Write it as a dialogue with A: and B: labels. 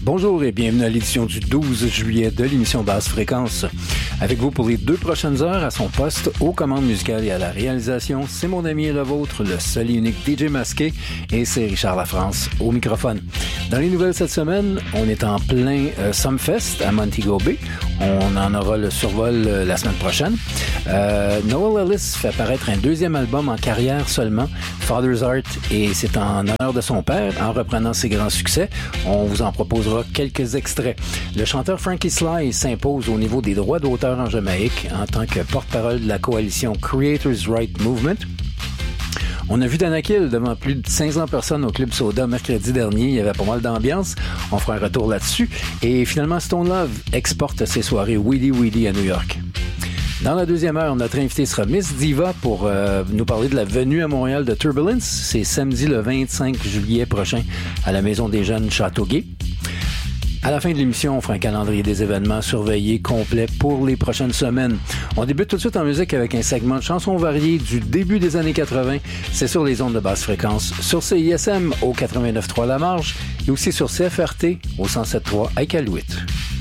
A: Bonjour et bienvenue à l'édition du 12 juillet de l'émission Basse Fréquence. Avec vous pour les 2 prochaines heures à son poste, aux commandes musicales et à la réalisation, c'est mon ami et le vôtre, le seul et unique DJ masqué, et c'est Richard Lafrance au microphone. Dans les nouvelles cette semaine, on est en plein Sumfest à Montego Bay. On en aura le survol la semaine prochaine. Noel Ellis fait paraître un 2e album en carrière seulement, Father's Art, et c'est en honneur de son père, en reprenant ses grands succès. On vous en proposera quelques extraits. Le chanteur Frankie Sly s'impose au niveau des droits d'auteur en Jamaïque en tant que porte-parole de la coalition Creators' Right Movement. On a vu Danakil devant plus de 500 personnes au Club Soda mercredi dernier. Il y avait pas mal d'ambiance. On fera un retour là-dessus. Et finalement, Stone Love exporte ses soirées Weedy Weedy à New York. Dans la 2e heure, notre invité sera Miss Diva pour nous parler de la venue à Montréal de Turbulence. C'est samedi le 25 juillet prochain à la Maison des Jeunes Châteauguay. À la fin de l'émission, on fera un calendrier des événements surveillés complet pour les prochaines semaines. On débute tout de suite en musique avec un segment de chansons variées du début des années 80. C'est sur les ondes de basse fréquence, sur CISM au 89.3 La Marge et aussi sur CFRT au 107.3 à Iqaluit.